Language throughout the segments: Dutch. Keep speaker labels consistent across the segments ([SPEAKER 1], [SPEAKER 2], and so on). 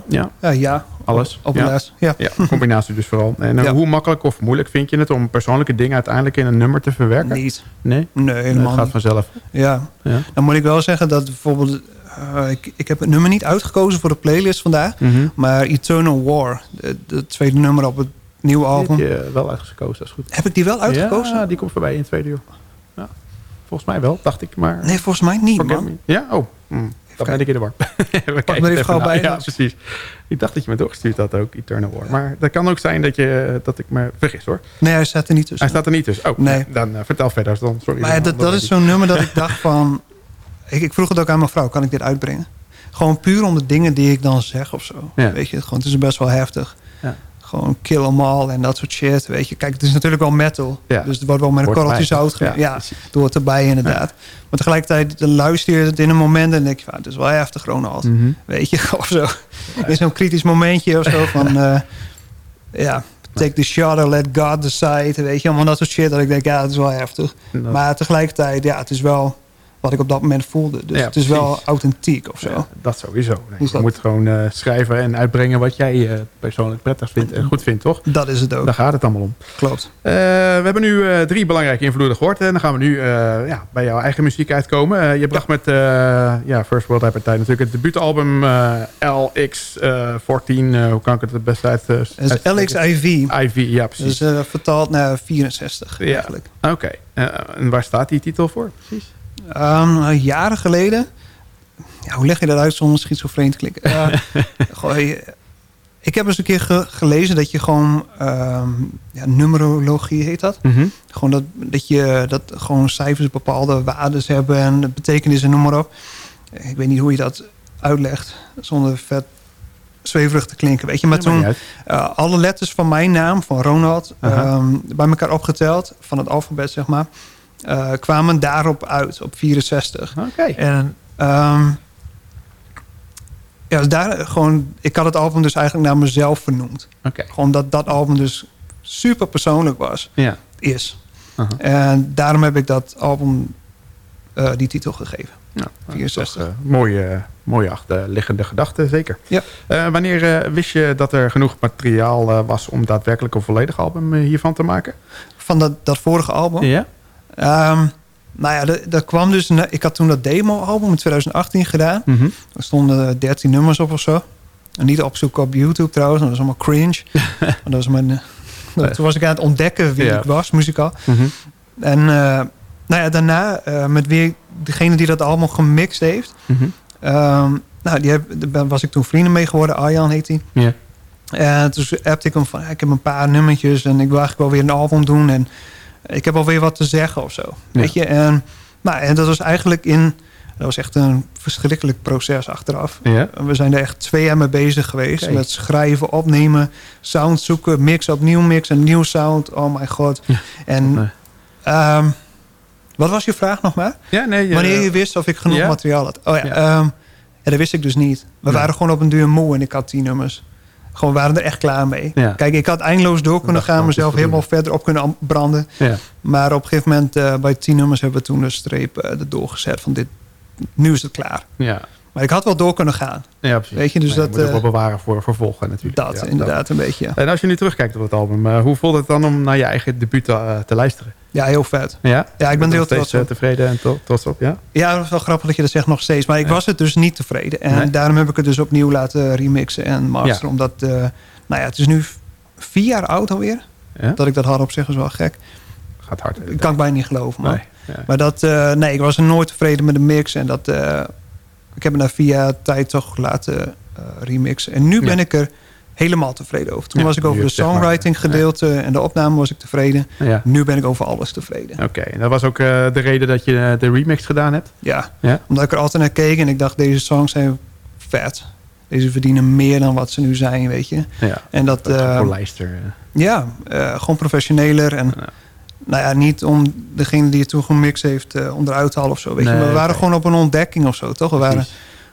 [SPEAKER 1] wel. Ja.
[SPEAKER 2] Alles.
[SPEAKER 1] Op de les. Ja.
[SPEAKER 2] Ja, combinatie dus vooral. En hoe makkelijk of moeilijk vind je het om persoonlijke dingen uiteindelijk in een nummer te verwerken?
[SPEAKER 1] Niet.
[SPEAKER 2] Nee?
[SPEAKER 1] Nee, helemaal
[SPEAKER 2] Het gaat
[SPEAKER 1] niet.
[SPEAKER 2] vanzelf.
[SPEAKER 1] Ja. Dan moet ik wel zeggen dat bijvoorbeeld... ik heb het nummer niet uitgekozen voor de playlist vandaag. Maar Eternal War, de tweede nummer op het nieuwe album.
[SPEAKER 2] Die heb je wel uitgekozen, dat is goed.
[SPEAKER 1] Heb ik die wel uitgekozen?
[SPEAKER 2] Ja, die komt voorbij in het tweede uur. Ja. Volgens mij wel, dacht ik. Maar
[SPEAKER 1] Nee, volgens mij niet, man.
[SPEAKER 2] Ja? Oh, dat ben ik in de war. We
[SPEAKER 1] Pak maar even gauw bij.
[SPEAKER 2] Ja, precies. Ik dacht dat je me doorgestuurd had ook, Eternal War. Maar dat kan ook zijn dat ik me vergis, hoor.
[SPEAKER 1] Nee, hij staat er niet tussen.
[SPEAKER 2] Hij staat er niet tussen. Oh,
[SPEAKER 1] nee.
[SPEAKER 2] Dan vertel verder. Dan, sorry.
[SPEAKER 1] Maar dat is zo'n nummer dat ik dacht van... Ik vroeg het ook aan mijn vrouw, kan ik dit uitbrengen? Gewoon puur om de dingen die ik dan zeg of zo.
[SPEAKER 2] Ja.
[SPEAKER 1] Weet je, gewoon, het is best wel heftig.
[SPEAKER 2] Ja.
[SPEAKER 1] Gewoon kill 'em all en dat soort shit. Weet je, kijk, het is natuurlijk wel metal.
[SPEAKER 2] Ja.
[SPEAKER 1] Dus het wordt wel met een korreltje zout. Ja, het hoort erbij inderdaad. Maar tegelijkertijd dan luister je het in een moment en denk je, het is wel heftig, Ronald. Weet je, of zo. In zo'n kritisch momentje of zo van... take the shot or let God decide. Weet je, allemaal dat soort shit. Dat ik denk, het is wel heftig. Maar tegelijkertijd, het is wel... wat ik op dat moment voelde. Dus het is wel authentiek of zo. Ja,
[SPEAKER 2] dat sowieso. Nee, je moet gewoon schrijven en uitbrengen wat jij persoonlijk prettig vindt en goed vindt, toch?
[SPEAKER 1] Dat is het ook.
[SPEAKER 2] Daar gaat het allemaal om.
[SPEAKER 1] Klopt.
[SPEAKER 2] We hebben nu 3 belangrijke invloeden gehoord. En dan gaan we nu bij jouw eigen muziek uitkomen. Je bracht met First World Appetite natuurlijk het debuutalbum LX14. Hoe kan ik het beste uit?
[SPEAKER 1] Het is LXIV.
[SPEAKER 2] IV, ja precies.
[SPEAKER 1] Dus vertaald naar 64 eigenlijk.
[SPEAKER 2] Oké. En waar staat die titel voor precies?
[SPEAKER 1] Jaren geleden... Ja, hoe leg je dat uit zonder schizofreen te klikken? Ik heb eens een keer gelezen dat je gewoon... numerologie heet dat. Gewoon dat gewoon cijfers bepaalde waardes hebben... en betekenis en noem maar op. Ik weet niet hoe je dat uitlegt... zonder vet zweverig te klinken. Weet je, maar toen alle letters van mijn naam, van Ronald... bij elkaar opgeteld, van het alfabet zeg maar... kwamen daarop uit, op 64.
[SPEAKER 2] Oké.
[SPEAKER 1] En dus daar gewoon... Ik had het album dus eigenlijk naar mezelf vernoemd.
[SPEAKER 2] Okay.
[SPEAKER 1] Gewoon dat album dus super persoonlijk was.
[SPEAKER 2] Ja.
[SPEAKER 1] Is. En daarom heb ik dat album die titel gegeven.
[SPEAKER 2] Ja,
[SPEAKER 1] 64.
[SPEAKER 2] Mooie achterliggende gedachte, zeker.
[SPEAKER 1] Ja.
[SPEAKER 2] Wanneer wist je dat er genoeg materiaal was... om daadwerkelijk een volledig album hiervan te maken?
[SPEAKER 1] Van dat vorige album?
[SPEAKER 2] Ja.
[SPEAKER 1] Dat kwam dus... Ik had toen dat demo-album in 2018 gedaan. Er stonden 13 nummers op of zo. En niet opzoeken op YouTube trouwens. Dat was allemaal cringe. Dat was toen was ik aan het ontdekken wie ik was, muzikaal. En daarna met weer degene die dat album gemixt heeft... was ik toen vrienden mee geworden. Arjan heet hij.
[SPEAKER 2] Ja.
[SPEAKER 1] En toen appte ik hem van... ik heb een paar nummertjes en ik wil eigenlijk wel weer een album doen... en ik heb alweer wat te zeggen of zo. Weet je? En dat was eigenlijk dat was echt een verschrikkelijk proces achteraf.
[SPEAKER 2] Ja.
[SPEAKER 1] We zijn er echt 2 jaar mee bezig geweest. Met schrijven, opnemen, sound zoeken, opnieuw mixen, nieuw sound. Oh my god. Ja. En wat was je vraag nog maar?
[SPEAKER 2] Ja,
[SPEAKER 1] wanneer je wist of ik genoeg materiaal had. Oh ja. Dat wist ik dus niet. We waren gewoon op een duur moe en ik had 10 nummers. Gewoon waren er echt klaar mee. Ja. Kijk, ik had eindeloos door kunnen gaan. Mezelf helemaal verder op kunnen branden. Ja. Maar op een gegeven moment bij 10 nummers hebben we toen de streep erdoor gezet. Van nu is het klaar. Ja. Maar ik had wel door kunnen gaan. Ja, precies. Weet je, dus dat
[SPEAKER 2] moet je wel bewaren voor vervolgen natuurlijk.
[SPEAKER 1] Dat, inderdaad, een beetje.
[SPEAKER 2] En als je nu terugkijkt op het album. Hoe voelt het dan om naar je eigen debuut te luisteren?
[SPEAKER 1] Ja, heel vet.
[SPEAKER 2] Ja,
[SPEAKER 1] ik ben er heel trots op.
[SPEAKER 2] Tevreden en trots op, ja?
[SPEAKER 1] Ja, dat is wel grappig dat je dat zegt nog steeds. Maar ik was het dus niet tevreden. En daarom heb ik het dus opnieuw laten remixen en masteren. Ja. Omdat, het is nu 4 jaar oud alweer. Ja? Dat ik dat hardop zeg is wel gek.
[SPEAKER 2] Gaat hard.
[SPEAKER 1] Dat kan ik bijna niet geloven. Man.
[SPEAKER 2] Nee.
[SPEAKER 1] Ja. Maar ik was er nooit tevreden met de mix. En dat, ik heb het na 4 jaar tijd toch laten remixen. En nu ben ik er helemaal tevreden over. Toen was ik over de songwriting gedeelte en de opname was ik tevreden. Ja. Nu ben ik over alles tevreden.
[SPEAKER 2] Oké, en dat was ook de reden dat je de remix gedaan hebt?
[SPEAKER 1] Ja, omdat ik er altijd naar keek en ik dacht deze songs zijn vet. Deze verdienen meer dan wat ze nu zijn, weet je. Ja, en dat
[SPEAKER 2] polijster.
[SPEAKER 1] Gewoon professioneler en niet om degene die het toen gemixt heeft onderuit te halen of zo. Weet je. Maar we waren gewoon op een ontdekking of zo, toch? We waren,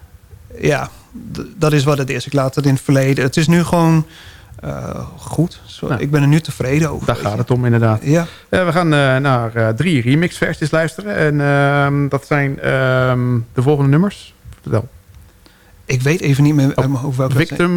[SPEAKER 1] dat is wat het is. Ik laat het in het verleden. Het is nu gewoon goed. Ik ben er nu tevreden over.
[SPEAKER 2] Daar gaat het om, inderdaad. Ja. We gaan naar 3 remixversies luisteren. En dat zijn de volgende nummers. Vertel.
[SPEAKER 1] Ik weet even niet meer uit mijn hoofd welke
[SPEAKER 2] Victim,